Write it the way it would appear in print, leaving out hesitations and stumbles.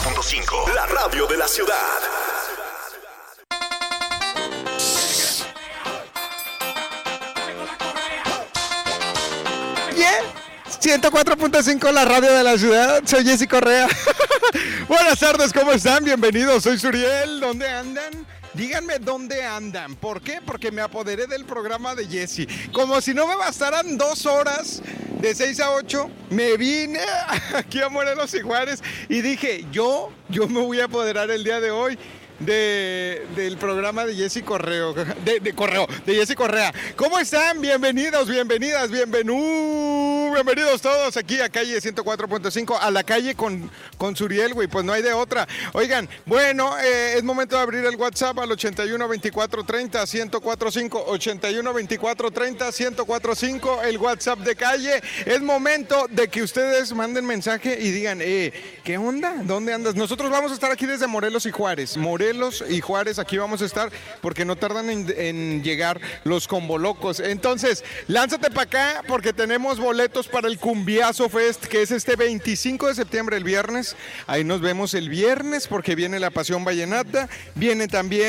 104.5, la radio de la ciudad. Yeah. 104.5, la radio de la ciudad. Soy Jessy Correa. Buenas tardes, ¿cómo están? Bienvenidos, soy Suriel. ¿Dónde andan? Díganme dónde andan. ¿Por qué? Porque me apoderé del programa de Jessy. Como si no me bastaran 2 horas de 6 a 8, me vine aquí a Morelos y Juárez y dije, yo me voy a apoderar el día de hoy del programa de Jessy Correa, de Jessy Correa. ¿Cómo están? Bienvenidos, bienvenidas, bienvenidos todos aquí a calle 104.5, a la calle con Suriel, güey, pues no hay de otra. Oigan, bueno, es momento de abrir el WhatsApp al 81 24 30 1045, 81 24 30 1045, el WhatsApp de calle. Es momento de que ustedes manden mensaje y digan, ¿qué onda? ¿Dónde andas? Nosotros vamos a estar aquí desde Morelos y Juárez, aquí vamos a estar porque no tardan en llegar los combolocos. Entonces, lánzate para acá porque tenemos boletos para el Cumbiazo Fest, que es este 25 de septiembre, el viernes. Ahí nos vemos el viernes porque viene la Pasión Vallenata, viene también